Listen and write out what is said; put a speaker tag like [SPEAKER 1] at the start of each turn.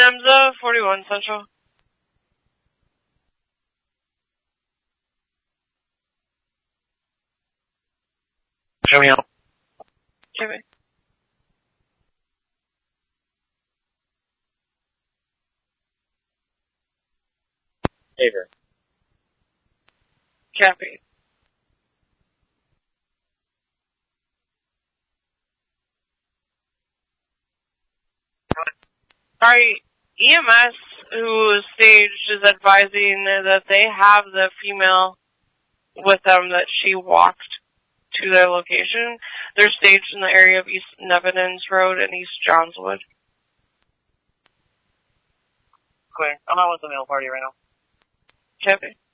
[SPEAKER 1] Nemza, 41 Central.
[SPEAKER 2] Show me out.
[SPEAKER 1] Jimmy.
[SPEAKER 2] Favor.
[SPEAKER 1] Copy. Sorry, EMS, who staged, is advising that they have the female with them that she walked to their location. They're staged in the area of East Nevinens Road and East Johnswood.
[SPEAKER 2] Clear. I'm not with the male party right now.
[SPEAKER 1] Copy.